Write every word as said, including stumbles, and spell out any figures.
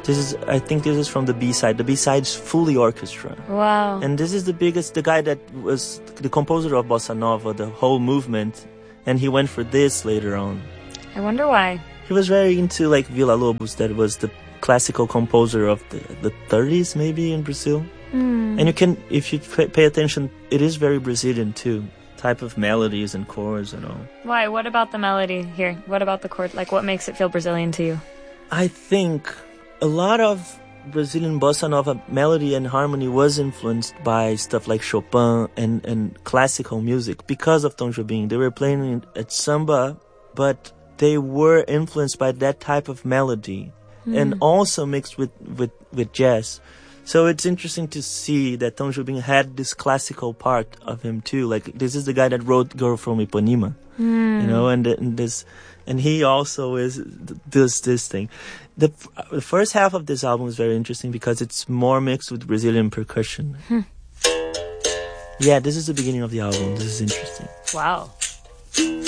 This is, I think this is from the B-side. The B-side's fully orchestra. Wow. And this is the biggest, the guy that was the composer of Bossa Nova, the whole movement, and he went for this later on. I wonder why. He was very into like Villa-Lobos, that was the classical composer of the, the thirties maybe in Brazil. Mm. And you can, if you pay attention, it is very Brazilian too. Type of melodies and chords and all. Why? What about the melody here? What about the chord? Like, what makes it feel Brazilian to you? I think a lot of Brazilian bossa nova melody and harmony was influenced by stuff like Chopin and, and classical music because of Tom Jobim. They were playing at samba, but they were influenced by that type of melody mm. and also mixed with, with, with jazz. So it's interesting to see that Tom Jobim had this classical part of him too. Like, this is the guy that wrote Girl from Ipanema, mm. you know, and, and this, and he also is does this thing. The, the first half of this album is very interesting because it's more mixed with Brazilian percussion. Hmm. Yeah, this is the beginning of the album. This is interesting. Wow.